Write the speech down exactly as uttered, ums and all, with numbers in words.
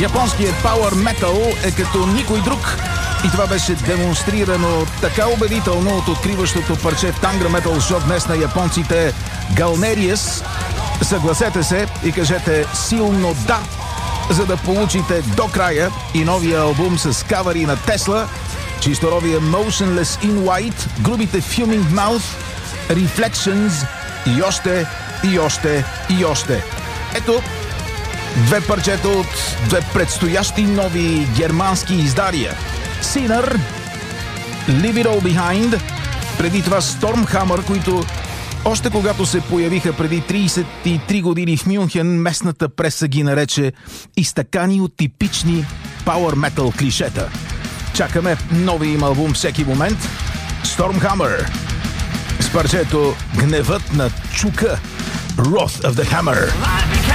Японският Power Metal е като никой друг. И това беше демонстрирано така убедително от откриващото парче в Tangra Metal Show днес на японците Galnerius. Съгласете се и кажете силно да, за да получите до края и новия албум с кавари на Tesla, чисторовия Motionless in White, грубите Fuming Mouth, Reflections и още, и още, и още. Ето две парчета от две предстоящи нови германски издания. Sinner, Leave It All Behind, преди това Stormhammer, които още когато се появиха преди трийсет и три години в Мюнхен, местната преса ги нарече изтъкани от типични Power Metal клишета. Чакаме нови им албум всеки момент. Stormhammer с парчето Гневът на Чука, Wrath of the Hammer.